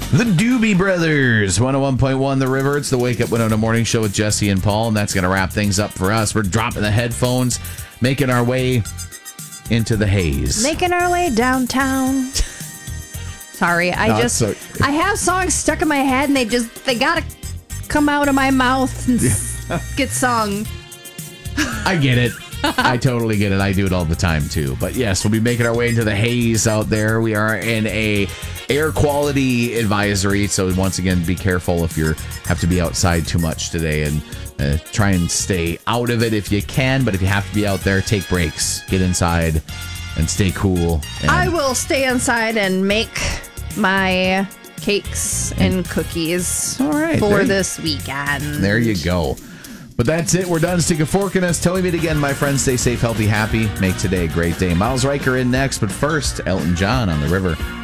The Doobie Brothers, 101.1 The River. It's the Wake Up Winona Morning Show with Jesse and Paul, and that's going to wrap things up for us. We're dropping the headphones, making our way into the haze. Making our way downtown. Sorry, I have songs stuck in my head, and they got to come out of my mouth and get sung. I get it. I totally get it. I do it all the time, too. But yes, we'll be making our way into the haze out there. We are in a air quality advisory, so once again, be careful if you have to be outside too much today, and try and stay out of it if you can. But if you have to be out there, take breaks. Get inside and stay cool. And I will stay inside and make my cakes and cookies for this weekend. There you go. But that's it. We're done. Stick a fork in us. Till we meet again, my friends. Stay safe, healthy, happy. Make today a great day. Miles Riker in next. But first, Elton John on The River.